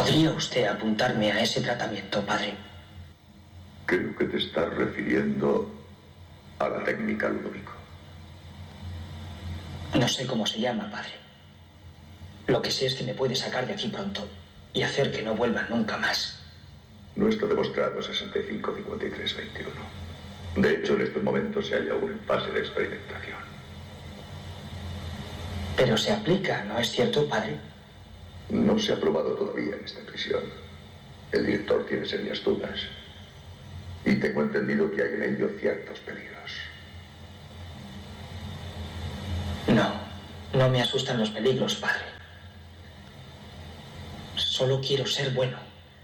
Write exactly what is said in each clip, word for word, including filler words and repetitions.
¿Podría usted apuntarme a ese tratamiento, padre? Creo que te estás refiriendo a la técnica Ludovico. No sé cómo se llama, padre. Lo que sé es que me puede sacar de aquí pronto y hacer que no vuelva nunca más. No está demostrado sesenta y cinco cincuenta y tres veintiuno. De hecho, en estos momentos se halla aún en fase de experimentación. Pero se aplica, ¿no es cierto, padre? No se ha probado todavía en esta prisión. El director tiene serias dudas. Y tengo entendido que hay en ello ciertos peligros. No, no me asustan los peligros, padre. Solo quiero ser bueno.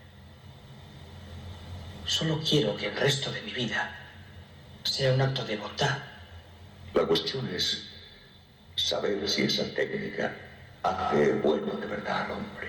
Solo quiero que el resto de mi vida sea un acto de bondad. La cuestión es saber si esa técnica hace bueno de verdad al hombre.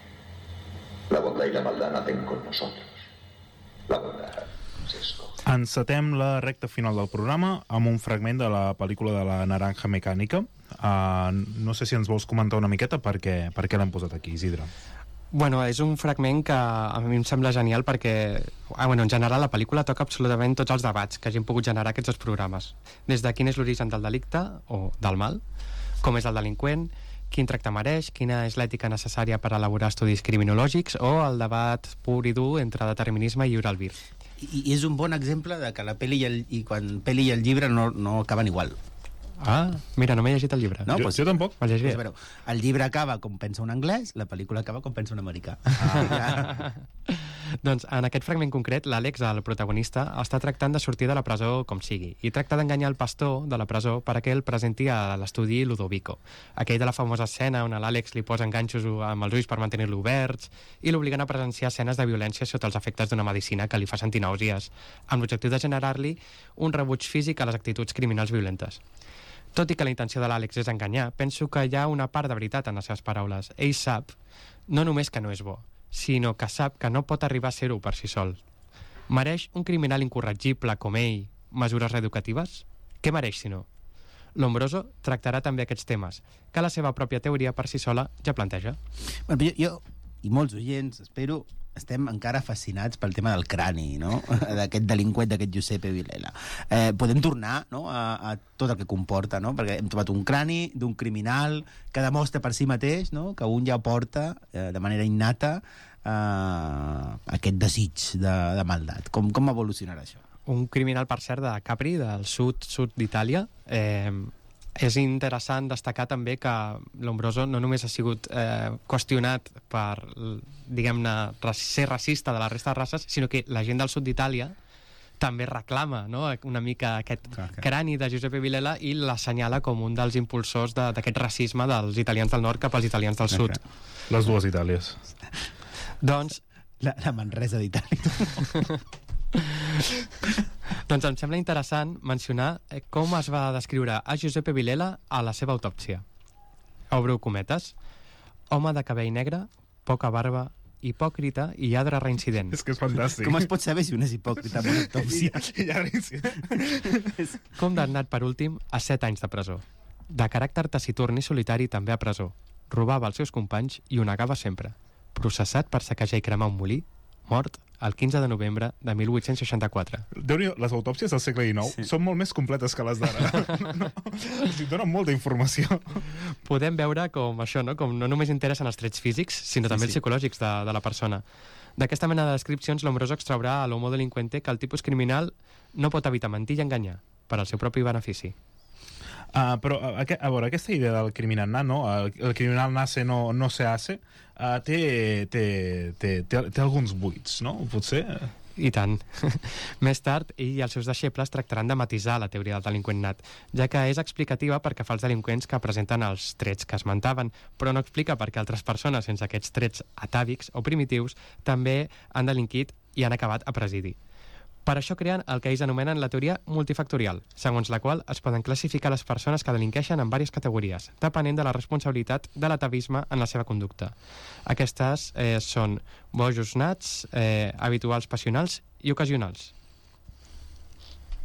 La bondad y la maldad nacen con nosotros. La bondad s'escoge. Encetem la recta final del programa amb un fragment de la pel·lícula de la Naranja Mecànica. Uh, no sé si ens vols comentar una miqueta per què, per què l'hem posat aquí, Isidre. Bueno, és un fragment que a mi em sembla genial perquè, ah, bueno, en general la pel·lícula toca absolutament tots els debats que hagin pogut generar aquests dos programes. Des de quin és l'origen del delicte o del mal, com és el delinqüent, quin tracte mereix, quina és l'ètica necessària per elaborar estudis criminològics o el debat pur i dur entre determinisme i lliure albir. I, i és un bon exemple de que la pel·li i, el, i quan pel·li i el llibre no, no acaben igual. Ah, mira, no m'he llegit el llibre. No, jo, pues, jo tampoc. Pues, però, el llibre acaba com pensa un anglès, la pel·lícula acaba com pensa un americà. Ah, ja. Doncs en aquest fragment concret, l'Àlex, el protagonista, està tractant de sortir de la presó com sigui i tracta d'enganyar el pastor de la presó perquè el presenti a l'estudi Ludovico, aquell de la famosa escena on l'Àlex li posa enganxos amb els ulls per mantenir-lo oberts i l'obliguen a presenciar escenes de violència sota els efectes d'una medicina que li fa sentir nàusees, amb l'objectiu de generar-li un rebuig físic a les actituds criminals violentes. Tot i que la intenció de l'Àlex és enganyar, penso que hi ha una part de veritat en les seves paraules. Ell sap, no només que no és bo, sinó que sap que no pot arribar a ser-ho per si sol. Mereix un criminal incorregible com ell mesures reeducatives? Què mereix, si no? Lombroso tractarà també aquests temes, que la seva pròpia teoria per si sola ja planteja. Bueno, jo, jo i molts oients, espero, estem encara fascinats pel tema del crani, no? D'aquest delinqüent, d'aquest Giuseppe Villela. Eh, podem tornar, no?, a, a tot el que comporta, no? Perquè hem trobat un crani d'un criminal que demostra per si mateix, no?, que un ja porta eh, de manera innata eh, aquest desig de, de maldat. Com, com evolucionarà això? Un criminal, per cert, de Capri, del sud, sud d'Itàlia. Eh, és interessant destacar també que Lombroso no només ha sigut eh, qüestionat per, diguem-ne, ser racista de la resta de races, sinó que la gent del sud d'Itàlia també reclama, no?, una mica aquest okay, okay. crani de Giuseppe Villela i l'assenyala com un dels impulsors de, d'aquest racisme dels italians del nord cap als italians del sud. Okay. Les dues Itàlies. Doncs... La, la Manresa d'Itàlia. Doncs em sembla interessant mencionar com es va descriure a Giuseppe Villela a la seva autòpsia. Obro cometes. Home de cabell negre, poca barba, hipòcrita i lladre reincident. És que és fantàstic. Com es pot saber si un és hipòcrita amb una autòpsia? Condemnat per últim a set anys de presó. De caràcter taciturn i solitari també a presó. Robava els seus companys i ho negava sempre. Processat per saquejar i cremar un molí, mort el quinze de novembre de mil vuit-cents seixanta-quatre. Déu-n'hi-do, les autòpsies del segle dinou sí. són molt més completes que les d'ara. No, o sigui, donen molta informació. Podem veure com això, no? Com no només interessen els trets físics, sinó sí, també sí. els psicològics de, de la persona. D'aquesta mena de descripcions, Lombroso extraurà a l'homo delinqüente que el tipus criminal no pot evitar mentir i enganyar per al seu propi benefici. Uh, però a, a veure, aquesta idea del criminal no? el, el criminal nace, no, no se hace, uh, té, té, té, té, té alguns buits, no? Potser? I tant. Més tard, ell i els seus deixebles tractaran de matisar la teoria del delinqüent nat, ja que és explicativa perquè fa els delinqüents que presenten els trets que esmentaven, però no explica perquè altres persones sense aquests trets atàvics o primitius també han delinquit i han acabat a presidi. Per això creen el que ells anomenen la teoria multifactorial, segons la qual es poden classificar les persones que delinqueixen en diverses categories, depenent de la responsabilitat de l'atavisme en la seva conducta. Aquestes eh, són bojos nats, eh, habituals passionals i ocasionals.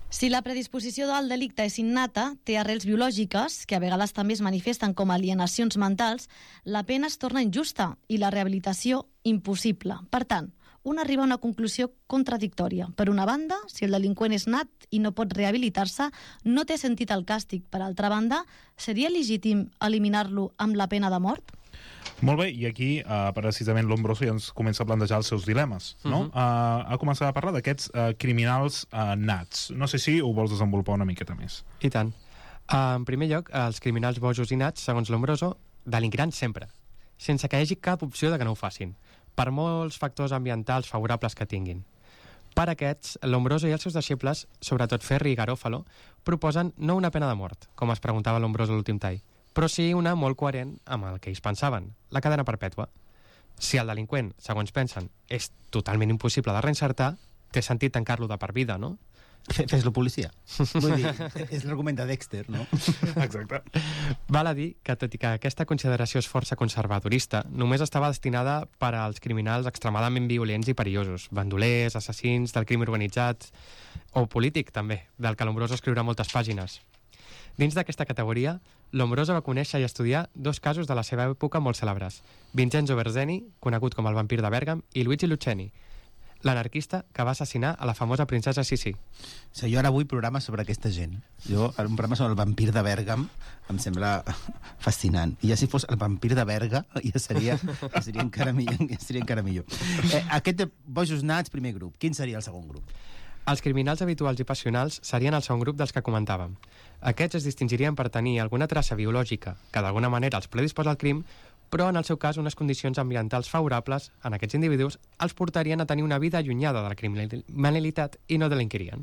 Si la predisposició del delicte és innata, té arrels biològiques, que a vegades també es manifesten com alienacions mentals, la pena es torna injusta i la rehabilitació impossible. Per tant, un arriba a una conclusió contradictòria. Per una banda, si el delinqüent és nat i no pot rehabilitar-se, no té sentit el càstig. Per altra banda, seria legítim eliminar-lo amb la pena de mort? Molt bé, i aquí uh, precisament l'Ombroso ja ens comença a plantejar els seus dilemes, no? Uh -huh. uh, ha començat a parlar d'aquests uh, criminals uh, nats. No sé si ho vols desenvolupar una miqueta més. I tant. Uh, en primer lloc, els criminals bojos i nats, segons l'Ombroso, delinquiran sempre, sense que hi hagi cap opció de que no ho facin, per molts factors ambientals favorables que tinguin. Per aquests, l'Ombroso i els seus deixebles, sobretot Ferri i Garofalo, proposen no una pena de mort, com es preguntava l'Ombroso a l'últim tall, però sí una molt coherent amb el que ells pensaven, la cadena perpètua. Si el delinqüent, segons pensen, és totalment impossible de reinsertar, té sentit tancar-lo de per vida, no? Fes-lo policia. Vull dir, és l'argument de Dexter, no? Exacte. Val a dir que, tot i que aquesta consideració és força conservadorista, només estava destinada per als criminals extremadament violents i perillosos, bandolers, assassins, del crim organitzat, o polític, també, del que l'Ombroso escriurà moltes pàgines. Dins d'aquesta categoria, l'Ombroso va conèixer i estudiar dos casos de la seva època molt cèlebres: Vincenzo Berzeni, conegut com el vampir de Bèrgam, i Luigi Lucchini, l'anarquista que va assassinar a la famosa princesa Sissi. O sigui, jo ara vull programes sobre aquesta gent. Jo, un programa sobre el vampir de Bèrgam em sembla fascinant. I ja si fos el vampir de Berga, ja seria, ja seria, encara, millor, ja seria encara millor. Eh, aquest de bojos nats, primer grup. Quin seria el segon grup? Els criminals habituals i passionals serien el segon grup dels que comentàvem. Aquests es distingirien per tenir alguna traça biològica que d'alguna manera els predisposa al crim, però en el seu cas unes condicions ambientals favorables en aquests individus els portarien a tenir una vida allunyada de la criminalitat i no delinquirien.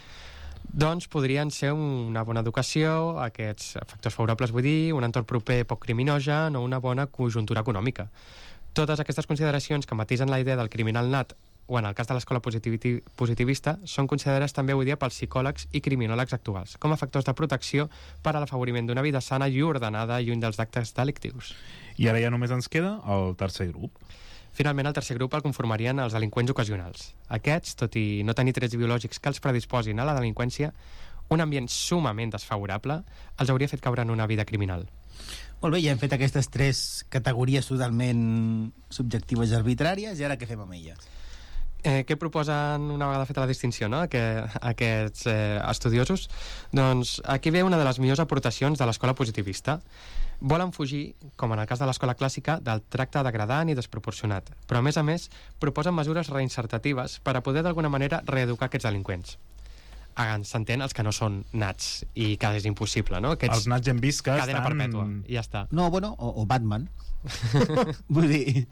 Doncs podrien ser una bona educació, aquests factors favorables vull dir, un entorn proper poc criminogen o una bona conjuntura econòmica. Totes aquestes consideracions que matisen la idea del criminal nat o en el cas de l'escola positivista, són considerades també avui dia pels psicòlegs i criminòlegs actuals, com a factors de protecció per a l'afavoriment d'una vida sana i ordenada lluny dels actes delictius. I ara ja només ens queda el tercer grup. Finalment, el tercer grup el conformarien els delinqüents ocasionals. Aquests, tot i no tenir trets biològics que els predisposin a la delinqüència, un ambient sumament desfavorable els hauria fet caure en una vida criminal. Molt bé, ja hem fet aquestes tres categories totalment subjectives i arbitràries, i ara què fem amb elles? Eh, què proposen una vegada feta la distinció, no? que, aquests eh, estudiosos? Doncs aquí ve una de les millors aportacions de l'escola positivista. Volen fugir, com en el cas de l'escola clàssica, del tracte degradant i desproporcionat, però a més a més proposen mesures reinsertatives per a poder d'alguna manera reeducar aquests delinqüents. S'entén els que no són nats i que és impossible, no? Aquests els nats hem vist que cadena estan... perpètua, i ja està. No, bueno, o, o Batman. Vull dir,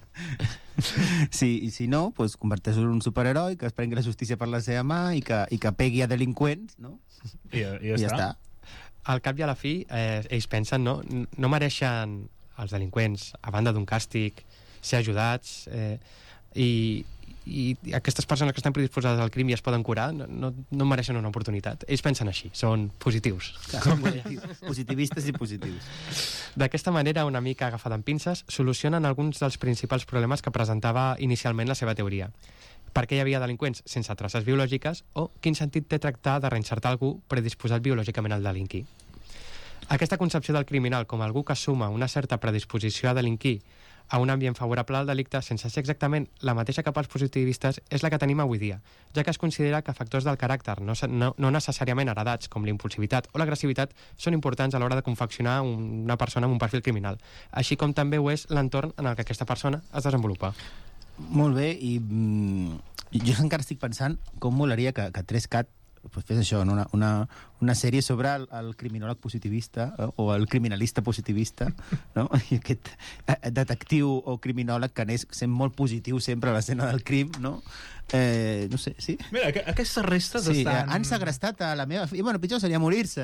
si, si no, pues, converteix-lo en un superheroi que es prengui la justícia per la seva mà i que, i que pegui a delinqüents, no? I, i ja, I ja està. Al cap i a la fi, eh, ells pensen, no? No mereixen els delinqüents, a banda d'un càstig, ser ajudats, eh, i, i aquestes persones que estan predisposades al crim i es poden curar no, no, no mereixen una oportunitat. Ells pensen així, són positius. Són positivistes i positius. D'aquesta manera, una mica agafada amb pinces, solucionen alguns dels principals problemes que presentava inicialment la seva teoria. Per què hi havia delinqüents sense traces biològiques o quin sentit té tractar de reinsertar algú predisposat biològicament al delinquir. Aquesta concepció del criminal com algú que suma una certa predisposició a delinquir a un ambient favorable al delicte sense ser exactament la mateixa que pels positivistes és la que tenim avui dia, ja que es considera que factors del caràcter no, no, no necessàriament heredats com l'impulsivitat o l'agressivitat són importants a l'hora de confeccionar una persona amb un perfil criminal, així com també ho és l'entorn en el que aquesta persona es desenvolupa. Molt bé, i mm, jo encara estic pensant com molaria que, que tres cat pues fes això, no? una, una, una sèrie sobre el, el criminòleg positivista eh? o el criminalista positivista, no? I aquest detectiu o criminòleg que anés sent molt positiu sempre a l'escena del crim, no? Eh, no sé, sí? Mira, que, aquestes restes sí, estan... han segrestat a la meva filla. Bueno, pitjor seria morir-se.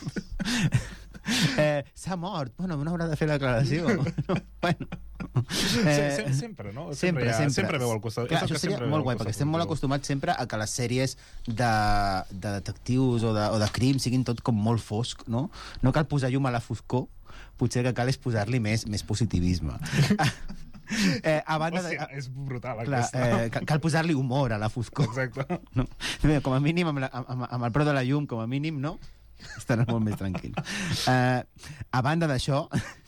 eh, S'ha mort. Bueno, no haurà de fer la declaració. No, bueno... Eh, sem sempre, no? Sempre, sempre, sempre. sempre veu al costat. Clar, això seria molt guai, perquè estem molt acostumats sempre a que les sèries de, de detectius o de, o de crim siguin tot com molt fosc, no? No cal posar llum a la foscor, potser que cal és posar-li més, més positivisme. Eh, a banda Hòstia, de... és brutal, Clar, aquesta. eh, cal, cal posar-li humor a la foscor. Exacte. No? Bé, com a mínim, amb, la, amb, amb el preu de la llum, com a mínim, no? Estaràs molt més tranquil. Eh, a banda d'això,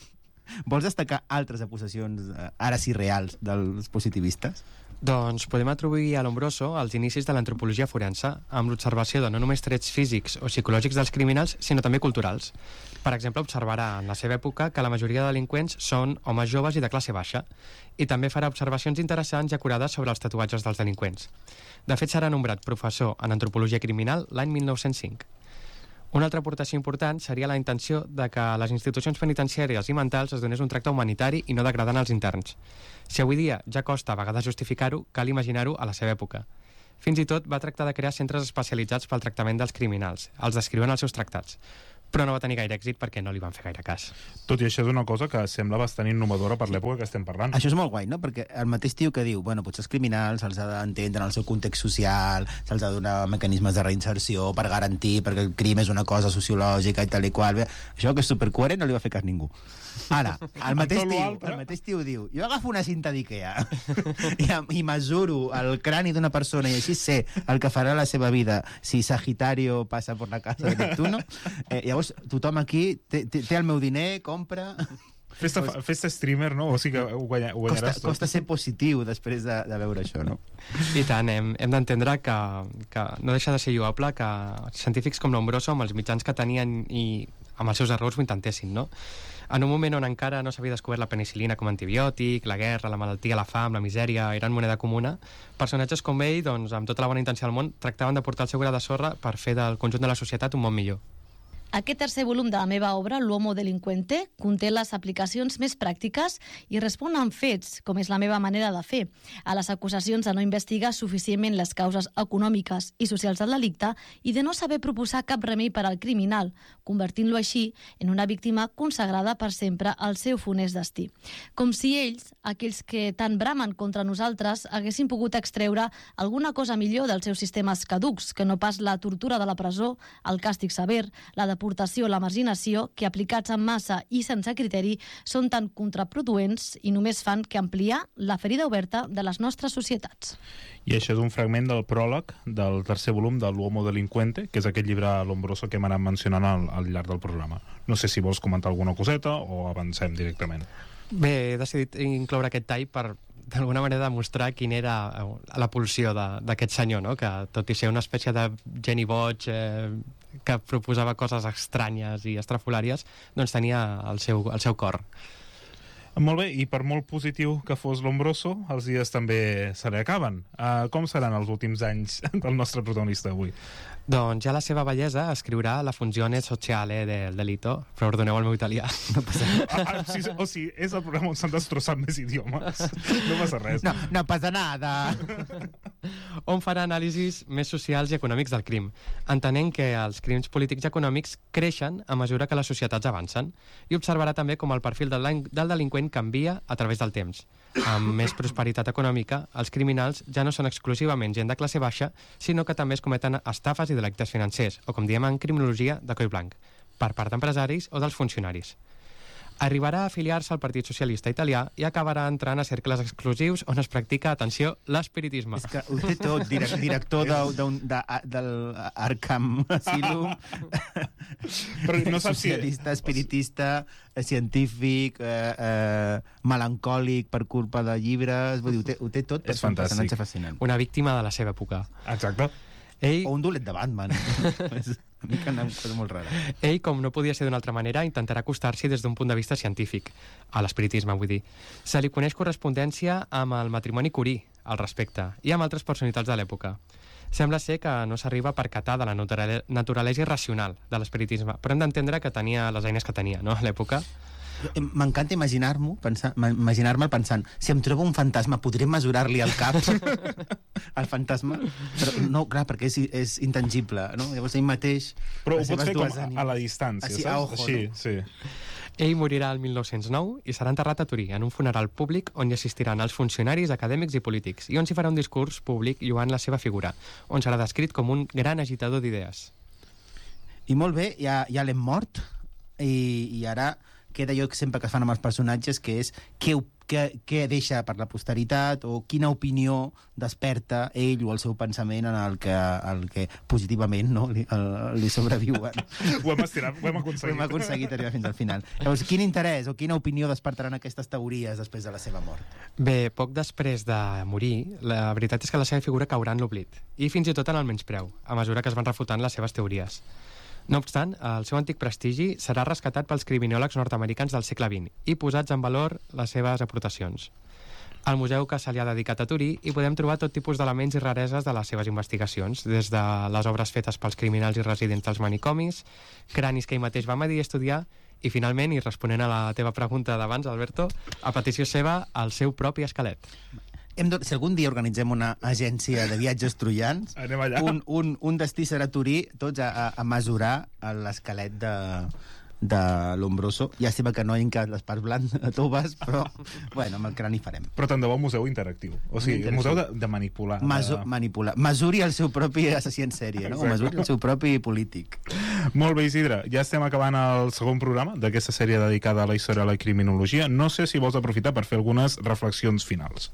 vols destacar altres acusacions, eh, ara sí reals, dels positivistes? Doncs podem atribuir a Lombroso els inicis de l'antropologia forense, amb l'observació de no només trets físics o psicològics dels criminals, sinó també culturals. Per exemple, observarà en la seva època que la majoria de delinqüents són homes joves i de classe baixa, i també farà observacions interessants i acurades sobre els tatuatges dels delinqüents. De fet, serà nombrat professor en antropologia criminal l'any mil nou-cents cinc. Una altra aportació important seria la intenció de que a les institucions penitenciàries i mentals es donés un tracte humanitari i no degradant als interns. Si avui dia ja costa a vegades justificar-ho, cal imaginar-ho a la seva època. Fins i tot va tractar de crear centres especialitzats pel tractament dels criminals. Els descriuen als seus tractats. Però no va tenir gaire èxit perquè no li van fer gaire cas. Tot i això és una cosa que sembla bastant innovadora per l'època que estem parlant. Això és molt guai, no? Perquè el mateix tio que diu, bueno, potser els criminals se'ls ha d'entendre en el seu context social, se'ls ha de donar mecanismes de reinserció per garantir, perquè el crim és una cosa sociològica i tal i qual. Això que és supercoherent no li va fer cas ningú. Ara, el mateix, tio, el mateix tio diu, jo agafo una cinta d'Ikea i, i mesuro el crani d'una persona i així sé el que farà la seva vida si Sagitario passa per la casa de Neptuno. Eh, llavors, tothom aquí té, té, té el meu diner, compra... Festa, festa streamer, no? O sigui que ho, guanya, ho guanyaràs costa, tot. costa ser positiu després de, de veure això, no? I tant, hem, hem d'entendre que, que no deixa de ser lloable que científics com Lombroso, amb els mitjans que tenien i amb els seus errors, ho intentessin, no? En un moment on encara no s'havia descobert la penicil·lina com a antibiòtic, la guerra, la malaltia, la fam, la misèria eren moneda comuna, personatges com ell, doncs, amb tota la bona intenció del món, tractaven de portar el seu gra de sorra per fer del conjunt de la societat un món millor. Aquest tercer volum de la meva obra, L'Homo Delinquente, conté les aplicacions més pràctiques i respon amb fets, com és la meva manera de fer, a les acusacions de no investigar suficientment les causes econòmiques i socials del delicte i de no saber proposar cap remei per al criminal, convertint-lo així en una víctima consagrada per sempre al seu funest destí. Com si ells, aquells que tant bramen contra nosaltres, haguessin pogut extreure alguna cosa millor dels seus sistemes caducs, que no pas la tortura de la presó, el càstig sever, la de deportació o la marginació, que aplicats en massa i sense criteri són tan contraproduents i només fan que ampliar la ferida oberta de les nostres societats. I això és un fragment del pròleg del tercer volum de L'Homo Delinquente, que és aquest llibre Lombroso que hem anat mencionant al, al llarg del programa. No sé si vols comentar alguna coseta o avancem directament. Bé, he decidit incloure aquest tall per d'alguna manera demostrar quina era la pulsió d'aquest senyor, no? Que tot i ser una espècie de geni boig eh, que proposava coses estranyes i estrafolàries, doncs tenia el seu, el seu cor. Molt bé, i per molt positiu que fos Lombroso, els dies també se li acaben. Uh, com seran els últims anys del nostre protagonista avui? Doncs ja la seva bellesa escriurà la funzione sociale del delito, però perdoneu el meu italià. No passa res. Ah, ah, sí, o sigui, és el programa on s'han destrossat més idiomes. No passa res. No, no passa nada. On farà anàlisis més socials i econòmics del crim, entenent que els crims polítics i econòmics creixen a mesura que les societats avancen, i observarà també com el perfil del, del delinqüent canvia a través del temps. Amb més prosperitat econòmica, els criminals ja no són exclusivament gent de classe baixa, sinó que també es cometen estafes i delictes financers, o com diem en criminologia, de coll blanc, per part d'empresaris o dels funcionaris. Arribarà a afiliar-se al Partit Socialista Italià i acabarà entrant a cercles exclusius on es practica, atenció, l'espiritisme. És que ho té tot, direc director de, de, de, de l'Arkham Asylum, Però no saps si... socialista, espiritista, científic, eh, eh, melancòlic per culpa de llibres, vull dir, ho té, ho té tot per És ser un fantàstic. personatge fascinant. Una víctima de la seva època. Exacte. Ell, O un dolet de Batman. És una mica una cosa molt rara. ell, com no podia ser d'una altra manera, intentarà acostar-s'hi des d'un punt de vista científic, a l'espiritisme, vull dir. Se li coneix correspondència amb el matrimoni Curie, al respecte, i amb altres personalitats de l'època. Sembla ser que no s'arriba a percatar de la naturale- naturalesa irracional de l'espiritisme, però hem d'entendre que tenia les eines que tenia, no?, a l'època. M'encanta imaginar-m'ho, pensar, imaginar-me'l pensant, si em trobo un fantasma, podré mesurar-li el cap al fantasma? Però no, clar, perquè és, és intangible, no? Llavors ell mateix... Però ho les pots seves fer com dues a, ànimes- a la distància, Així, saps? a ojo, Així, no? sí. Ell morirà el mil nou-cents nou i serà enterrat a Turí, en un funeral públic on hi assistiran els funcionaris, acadèmics i polítics, i on s'hi farà un discurs públic lloant la seva figura, on serà descrit com un gran agitador d'idees. I molt bé, ja, ja l'hem mort, i, i ara queda allò que sempre que es fan amb els personatges, que és què, què, què deixa per la posteritat o quina opinió desperta ell o el seu pensament en el que, el que positivament no, li, el, li sobreviuen. Ho hem estirat, ho hem aconseguit. Ho hem aconseguit arribar fins al final. Llavors, quin interès o quina opinió despertaran aquestes teories després de la seva mort? Bé, poc després de morir, la veritat és que la seva figura caurà en l'oblit, i fins i tot en el menyspreu, a mesura que es van refutant les seves teories. No obstant, el seu antic prestigi serà rescatat pels criminòlegs nord-americans del segle vint i posats en valor les seves aportacions. Al museu que se li ha dedicat a Torí hi podem trobar tot tipus d'elements i rareses de les seves investigacions, des de les obres fetes pels criminals i residents dels manicomis, cranis que ell mateix va medir i estudiar, i finalment, i responent a la teva pregunta d'abans, Alberto, a petició seva, el seu propi esquelet. Hem de, si algun dia organitzem una agència de viatges troians, Anem allà. un, un, un destí serà Torí, tots a, a, a mesurar l'esquelet de, de Lombroso. Llàstima que no hagin quedat les parts blanques toves, però bueno, amb el crani farem. Però tant de bo museu interactiu. O sigui, un museu de, de manipular. Masu, de... manipular. Mesuri el seu propi assassí en sèrie, no? O mesuri el seu propi polític. Molt bé, Isidre. Ja estem acabant el segon programa d'aquesta sèrie dedicada a la història de la criminologia. No sé si vols aprofitar per fer algunes reflexions finals.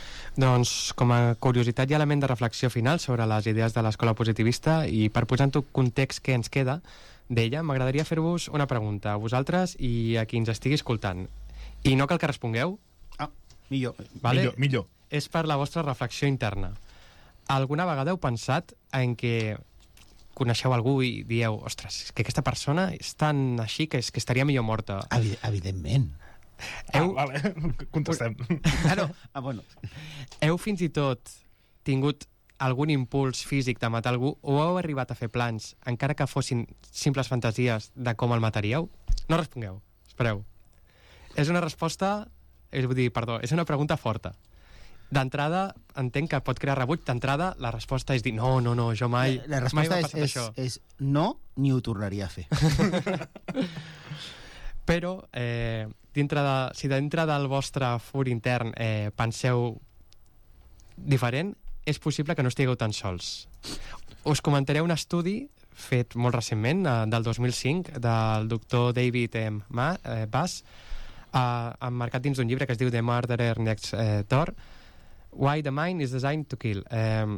Doncs, com a curiositat i element de reflexió final sobre les idees de l'escola positivista, i per posar en tot context què ens queda d'ella, m'agradaria fer-vos una pregunta a vosaltres i a qui ens estigui escoltant. I no cal que respongueu. Ah, millor. Vale? Millor, millor. És per la vostra reflexió interna. Alguna vegada heu pensat en què coneixeu algú i dieu, ostres, és que aquesta persona és tan així que, és, que estaria millor morta? Evi- Evidentment. Heu... Ah, vale. Contestem. Ah, no. Ah, bueno. Heu fins i tot tingut algun impuls físic de matar algú o heu arribat a fer plans, encara que fossin simples fantasies, de com el mataríeu? No respongueu, espereu. És una resposta, és, vull dir, perdó, és una pregunta forta. D'entrada, entenc que pot crear rebuig. D'entrada, la resposta és dir, no, no, no, jo mai, La, la mai resposta m'ha és, passat és, això. és no, ni ho tornaria a fer. Però, eh, dintre de, si dintre del vostre fur intern eh, penseu diferent, és possible que no estigueu tan sols. Us comentaré un estudi fet molt recentment, eh, del dos mil cinc, del doctor David M. Ma, eh, Bass, eh, emmarcat dins d'un llibre que es diu The Murderer Next eh, Door, Why the Mind is Designed to Kill. Eh,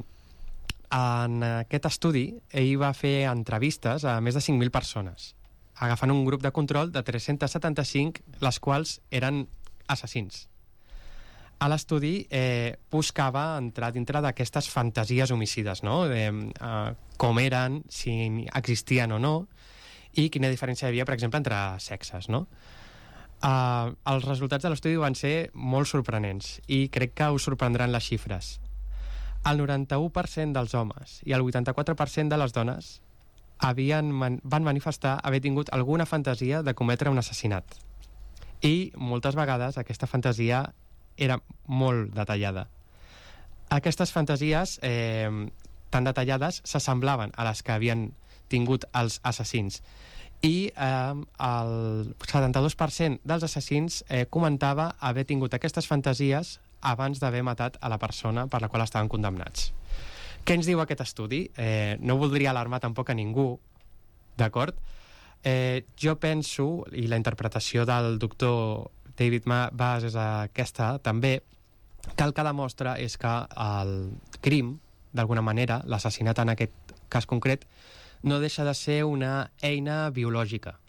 en aquest estudi, ell va fer entrevistes a més de cinc mil persones, agafant un grup de control de tres-cents setanta-cinc, les quals eren assassins. A l'estudi eh, buscava entrar dintre d'aquestes fantasies homicides, no? De, eh, com eren, si existien o no, i quina diferència hi havia, per exemple, entre sexes, no? Eh, els resultats de l'estudi van ser molt sorprenents i crec que us sorprendran les xifres. El noranta-u per cent dels homes i el vuitanta-quatre per cent de les dones havien man van manifestar haver tingut alguna fantasia de cometre un assassinat. I moltes vegades aquesta fantasia era molt detallada. Aquestes fantasies eh, tan detallades s'assemblaven a les que havien tingut els assassins. I eh, el setanta-dos per cent dels assassins eh, comentava haver tingut aquestes fantasies abans d'haver matat a la persona per la qual estaven condemnats. Què ens diu aquest estudi? Eh, no voldria alarmar tampoc a ningú, d'acord? Eh, jo penso, i la interpretació del doctor David Bass és aquesta també, que el que demostra és que el crim, d'alguna manera, l'assassinat en aquest cas concret, no deixa de ser una eina biològica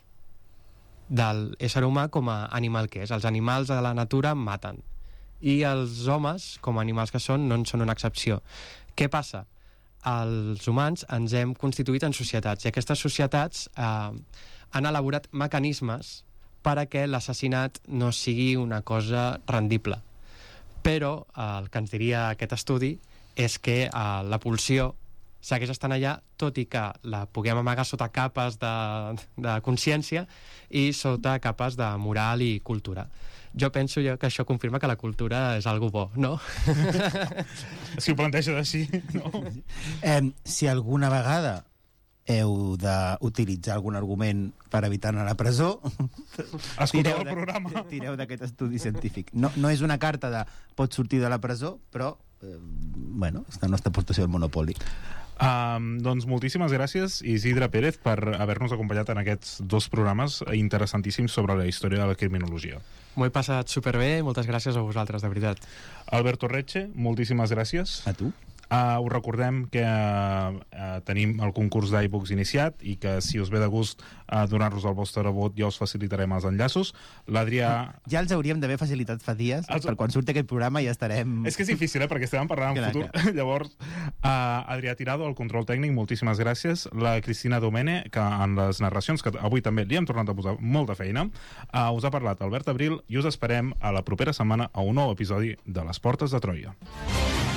del ésser humà com a animal que és. Els animals de la natura maten. I els homes, com a animals que són, no en són una excepció. Què passa? Els humans ens hem constituït en societats i aquestes societats eh, han elaborat mecanismes per a que l'assassinat no sigui una cosa rendible. Però eh, el que ens diria aquest estudi és que eh, la pulsió segueix estant allà, tot i que la puguem amagar sota capes de, de consciència i sota capes de moral i cultura. Jo penso jo que això confirma que la cultura és algo bo, no? Si ho planteges així, no? Eh, si alguna vegada heu d'utilitzar algun argument per evitar anar a la presó, Escolteu el programa. Tireu d'aquest estudi científic. No, no és una carta de pots sortir de la presó, però eh, bueno, és la nostra aportació al Monopoli. Um, doncs moltíssimes gràcies, Isidre Pérez, per haver-nos acompanyat en aquests dos programes interessantíssims sobre la història de la criminologia. M'ho he passat superbé i moltes gràcies a vosaltres, de veritat. Alberto Reche, moltíssimes gràcies. A tu. Uh, us recordem que uh, uh, tenim el concurs d'iBooks iniciat i que si us ve de gust uh, donar-nos el vostre vot ja us facilitarem els enllaços. L'Adrià... Ja els hauríem d'haver facilitat fa dies, Els... per quan surti aquest programa ja estarem... És que és difícil, eh? Perquè estem parlant en futur. Llavors, uh, Adrià Tirado, el control tècnic, moltíssimes gràcies. La Cristina Domene, que en les narracions, que avui també li hem tornat a posar molta feina, uh, us ha parlat Albert Abril i us esperem a la propera setmana a un nou episodi de Les Portes de Troia.